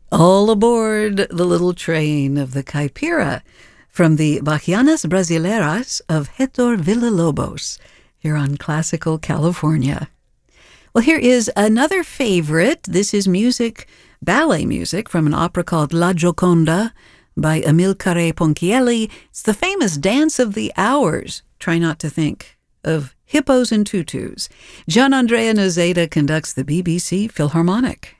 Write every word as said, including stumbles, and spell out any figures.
All aboard the little train of the Caipira from the Bachianas Brasileiras of Héctor Villa-Lobos here on Classical California. Well, here is another favorite. This is music, ballet music from an opera called La Gioconda by Amilcare Ponchielli. It's the famous Dance of the Hours. Try not to think of hippos and tutus. Gianandrea Noseda conducts the B B C Philharmonic.